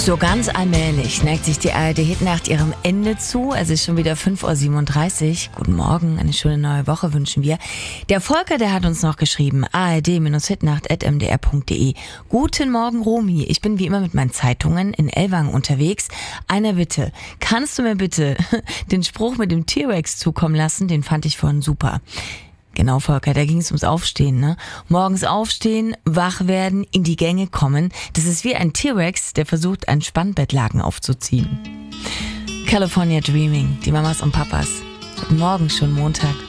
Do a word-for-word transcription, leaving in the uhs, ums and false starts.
So ganz allmählich neigt sich die A R D-Hitnacht ihrem Ende zu. Es ist schon wieder fünf Uhr siebenunddreißig. Guten Morgen, eine schöne neue Woche wünschen wir. Der Volker, der hat uns noch geschrieben, a r d hitnacht at m d r punkt d e. Guten Morgen, Romy. Ich bin wie immer mit meinen Zeitungen in Ellwangen unterwegs. Eine Bitte, kannst du mir bitte den Spruch mit dem T-Rex zukommen lassen? Den fand ich vorhin super. Genau, Volker, da ging es ums Aufstehen, ne? Morgens aufstehen, wach werden, in die Gänge kommen. Das ist wie ein T-Rex, der versucht, einen Spannbettlaken aufzuziehen. California Dreaming, die Mamas und Papas. Guten Morgen, schon Montag.